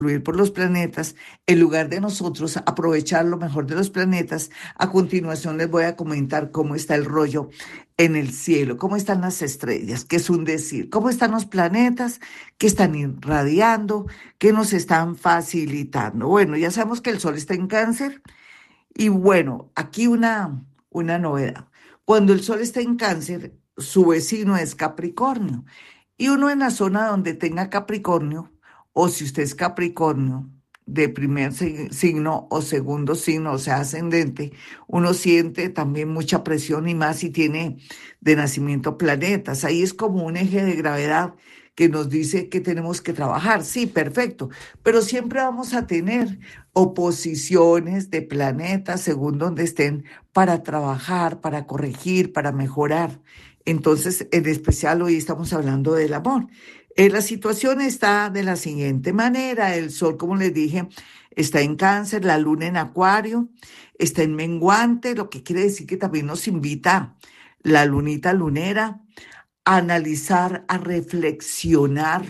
fluir por los planetas, en lugar de nosotros aprovechar lo mejor de los planetas. A continuación les voy a comentar cómo está el rollo en el cielo, cómo están las estrellas, qué es un decir, cómo están los planetas, qué están irradiando, qué nos están facilitando. Bueno, ya sabemos que el Sol está en Cáncer y bueno, aquí una novedad. Cuando el Sol está en Cáncer, su vecino es Capricornio. Y uno en la zona donde tenga Capricornio, o si usted es Capricornio de primer signo o segundo signo, o sea, ascendente, uno siente también mucha presión y más si tiene de nacimiento planetas. Ahí es como un eje de gravedad que nos dice que tenemos que trabajar. Sí, perfecto, pero siempre vamos a tener oposiciones de planetas según donde estén para trabajar, para corregir, para mejorar. Entonces, en especial hoy estamos hablando del amor. La situación está de la siguiente manera. El Sol, como les dije, está en Cáncer, la Luna en Acuario, está en menguante, lo que quiere decir que también nos invita la lunita lunera a analizar, a reflexionar,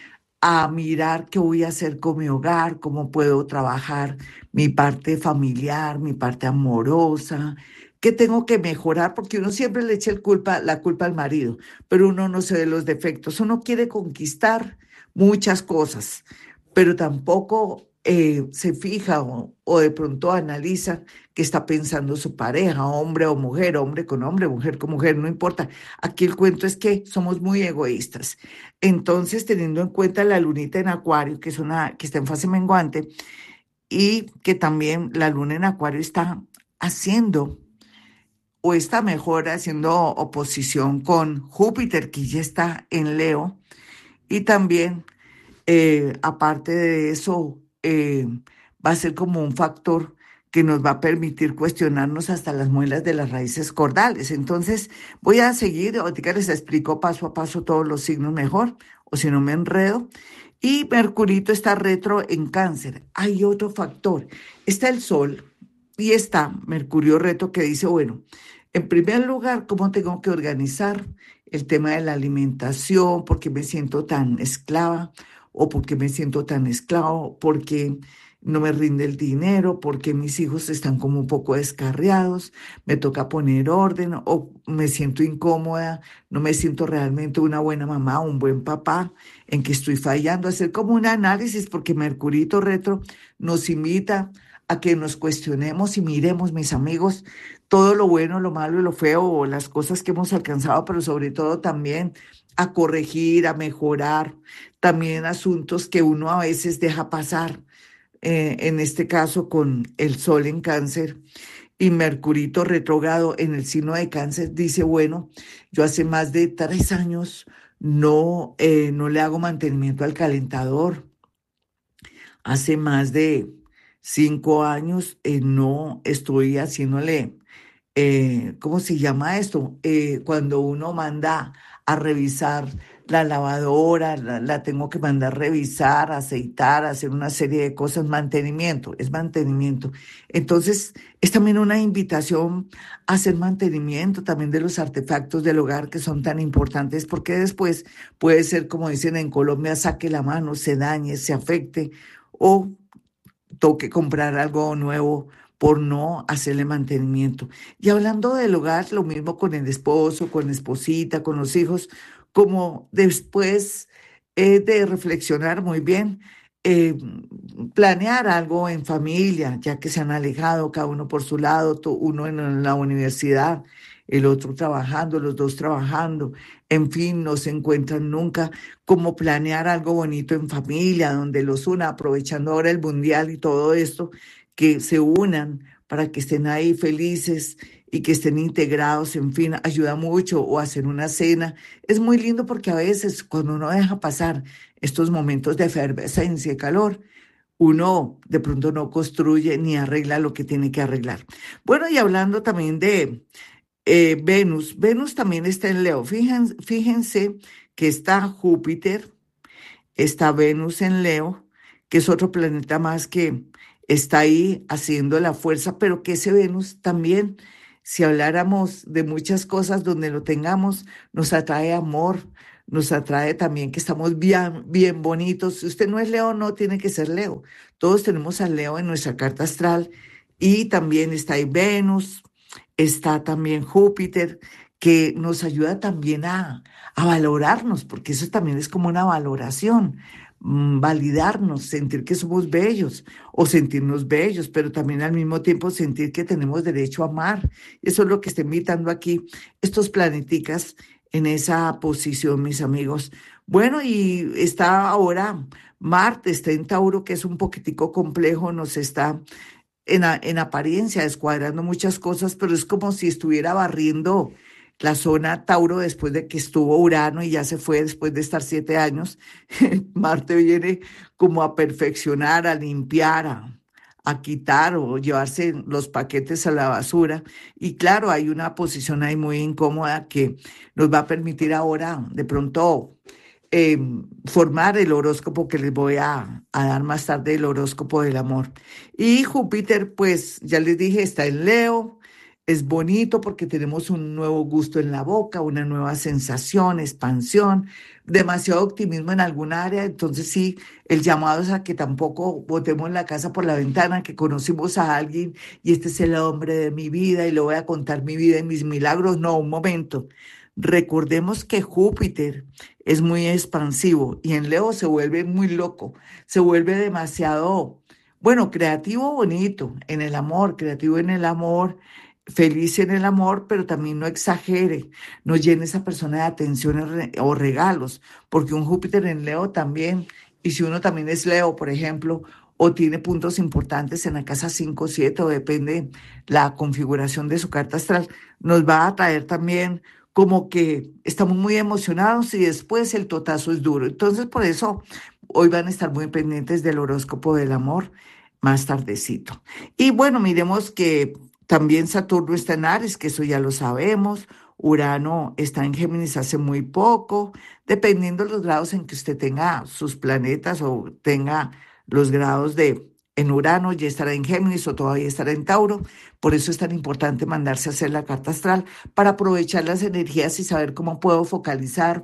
a mirar qué voy a hacer con mi hogar, cómo puedo trabajar mi parte familiar, mi parte amorosa, qué tengo que mejorar, porque uno siempre le echa la culpa al marido, pero uno no se ve los defectos. Uno quiere conquistar muchas cosas, pero tampoco se fija o de pronto analiza qué está pensando su pareja, hombre con hombre, mujer con mujer, no importa. Aquí el cuento es que somos muy egoístas. Entonces, teniendo en cuenta la lunita en Acuario, que es que está en fase menguante, y que también la luna en Acuario está haciendo, o está mejor haciendo oposición con Júpiter, que ya está en Leo, y también, aparte de eso, va a ser como un factor que nos va a permitir cuestionarnos hasta las muelas de las raíces cordales. Entonces, voy a seguir, ahorita les explico paso a paso todos los signos mejor, o si no me enredo. Y Mercurito está retro en Cáncer. Hay otro factor. Está el Sol y está Mercurio retro que dice, bueno, en primer lugar, ¿cómo tengo que organizar el tema de la alimentación? ¿Por qué me siento tan esclava? ¿O por qué me siento tan esclavo? ¿Por qué no me rinde el dinero? ¿Por qué mis hijos están como un poco descarriados? ¿Me toca poner orden? ¿O me siento incómoda? ¿No me siento realmente una buena mamá, un buen papá? ¿En que estoy fallando? Hacer como un análisis porque Mercurito retro nos invita a que nos cuestionemos y miremos, mis amigos, todo lo bueno, lo malo y lo feo, o las cosas que hemos alcanzado, pero sobre todo también a corregir, a mejorar, también asuntos que uno a veces deja pasar, en este caso con el Sol en Cáncer y Mercurito retrógrado en el signo de Cáncer, dice, bueno, yo hace más de 3 años no le hago mantenimiento al calentador. Hace más de 5 años no estoy haciéndole, ¿cómo se llama esto? Cuando uno manda a revisar la lavadora, la tengo que mandar a revisar, aceitar, hacer una serie de cosas, mantenimiento, es mantenimiento. Entonces, es también una invitación a hacer mantenimiento también de los artefactos del hogar que son tan importantes, porque después puede ser, como dicen en Colombia, saque la mano, se dañe, se afecte o toque comprar algo nuevo por no hacerle mantenimiento. Y hablando del hogar, lo mismo con el esposo, con la esposita, con los hijos, como después de reflexionar muy bien, eh, planear algo en familia, ya que se han alejado cada uno por su lado, uno en la universidad, el otro trabajando, los dos trabajando, en fin, no se encuentran nunca, como planear algo bonito en familia, donde los una, aprovechando ahora el mundial y todo esto, que se unan para que estén ahí felices y que estén integrados, en fin, ayuda mucho, o hacer una cena. Es muy lindo porque a veces cuando uno deja pasar estos momentos de efervescencia y calor, uno de pronto no construye ni arregla lo que tiene que arreglar. Bueno, y hablando también de Venus, Venus también está en Leo. Fíjense que está Júpiter, está Venus en Leo, que es otro planeta más que está ahí haciendo la fuerza, pero que ese Venus también, si habláramos de muchas cosas donde lo tengamos, nos atrae amor, nos atrae también que estamos bien, bien bonitos. Si usted no es Leo, no tiene que ser Leo. Todos tenemos al Leo en nuestra carta astral y también está ahí Venus, está también Júpiter, que nos ayuda también a valorarnos, porque eso también es como una valoración, validarnos, sentir que somos bellos o sentirnos bellos, pero también al mismo tiempo sentir que tenemos derecho a amar. Eso es lo que está invitando aquí estos planeticas en esa posición, mis amigos. Bueno, y está ahora Marte, está en Tauro, que es un poquitico complejo, nos está en apariencia descuadrando muchas cosas, pero es como si estuviera barriendo la zona Tauro después de que estuvo Urano y ya se fue después de estar 7 años. Marte viene como a perfeccionar, a limpiar, a quitar o llevarse los paquetes a la basura. Y claro, hay una posición ahí muy incómoda que nos va a permitir ahora de pronto eh, formar el horóscopo que les voy a dar más tarde, el horóscopo del amor. Y Júpiter, pues ya les dije, está en Leo. Es bonito porque tenemos un nuevo gusto en la boca, una nueva sensación, expansión, demasiado optimismo en alguna área. Entonces sí, el llamado es a que tampoco botemos la casa por la ventana, que conocimos a alguien y este es el hombre de mi vida y le voy a contar mi vida y mis milagros. No, un momento. Recordemos que Júpiter es muy expansivo y en Leo se vuelve muy loco, se vuelve demasiado, bueno, creativo, bonito en el amor, creativo en el amor, feliz en el amor, pero también no exagere, no llene esa persona de atenciones o regalos, porque un Júpiter en Leo también, y si uno también es Leo, por ejemplo, o tiene puntos importantes en la casa 5 o 7, o depende la configuración de su carta astral, nos va a traer también como que estamos muy emocionados y después el totazo es duro. Entonces, por eso hoy van a estar muy pendientes del horóscopo del amor más tardecito. Y bueno, miremos que también Saturno está en Aries, que eso ya lo sabemos. Urano está en Géminis hace muy poco, dependiendo de los grados en que usted tenga sus planetas o tenga los grados de en Urano, ya estará en Géminis o todavía estará en Tauro. Por eso es tan importante mandarse a hacer la carta astral para aprovechar las energías y saber cómo puedo focalizar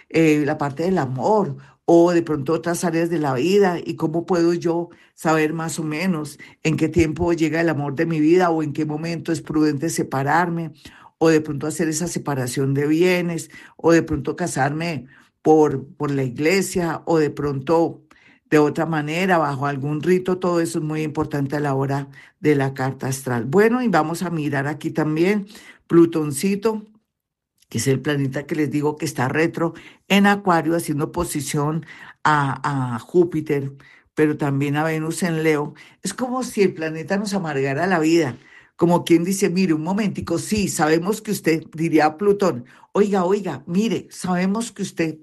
la parte del amor o de pronto otras áreas de la vida y cómo puedo yo saber más o menos en qué tiempo llega el amor de mi vida o en qué momento es prudente separarme o de pronto hacer esa separación de bienes o de pronto casarme por la iglesia o de pronto de otra manera, bajo algún rito. Todo eso es muy importante a la hora de la carta astral. Bueno, y vamos a mirar aquí también Plutoncito, que es el planeta que les digo que está retro en Acuario, haciendo posición a Júpiter, pero también a Venus en Leo. Es como si el planeta nos amargara la vida. Como quien dice, mire, un momentico, sí, sabemos que usted, diría Plutón, oiga, oiga, mire, sabemos que usted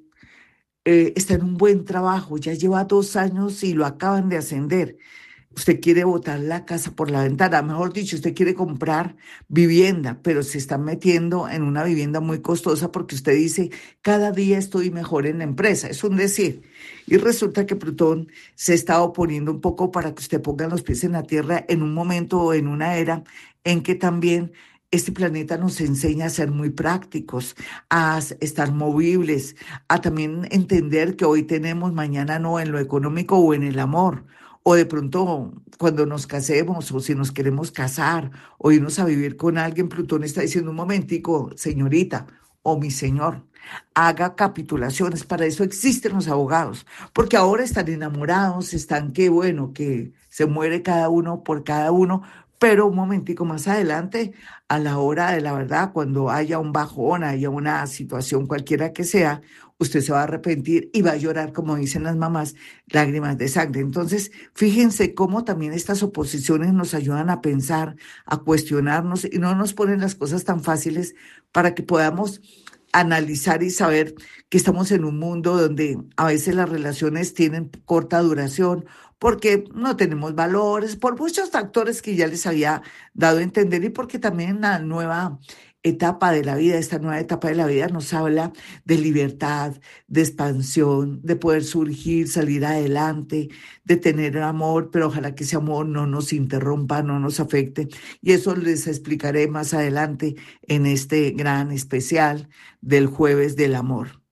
está en un buen trabajo, ya lleva 2 años y lo acaban de ascender. Usted quiere botar la casa por la ventana, mejor dicho, usted quiere comprar vivienda, pero se está metiendo en una vivienda muy costosa porque usted dice, cada día estoy mejor en la empresa, es un decir. Y resulta que Plutón se está oponiendo un poco para que usted ponga los pies en la tierra en un momento o en una era en que también este planeta nos enseña a ser muy prácticos, a estar movibles, a también entender que hoy tenemos, mañana no, en lo económico o en el amor. O de pronto, cuando nos casemos o si nos queremos casar o irnos a vivir con alguien, Plutón está diciendo un momentico, señorita o mi señor, haga capitulaciones. Para eso existen los abogados, porque ahora están enamorados, están que bueno, que se muere cada uno por cada uno, pero un momentico más adelante, a la hora de la verdad, cuando haya un bajón, haya una situación cualquiera que sea, usted se va a arrepentir y va a llorar, como dicen las mamás, lágrimas de sangre. Entonces, fíjense cómo también estas oposiciones nos ayudan a pensar, a cuestionarnos y no nos ponen las cosas tan fáciles para que podamos analizar y saber que estamos en un mundo donde a veces las relaciones tienen corta duración porque no tenemos valores, por muchos factores que ya les había dado a entender y porque también la nueva etapa de la vida, esta nueva etapa de la vida nos habla de libertad, de expansión, de poder surgir, salir adelante, de tener amor, pero ojalá que ese amor no nos interrumpa, no nos afecte. Y eso les explicaré más adelante en este gran especial del Jueves del Amor.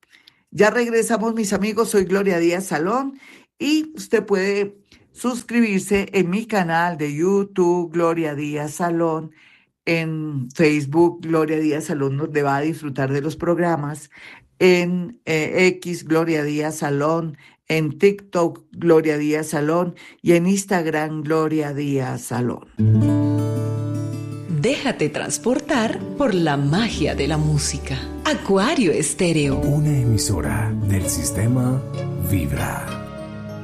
Ya regresamos, mis amigos. Soy Gloria Díaz Salón y usted puede suscribirse en mi canal de YouTube, Gloria Díaz Salón, en Facebook, Gloria Díaz Salón, donde va a disfrutar de los programas, en X, Gloria Díaz Salón, en TikTok, Gloria Díaz Salón y en Instagram, Gloria Díaz Salón. Déjate transportar por la magia de la música. Acuario Estéreo. Una emisora del sistema Vibra.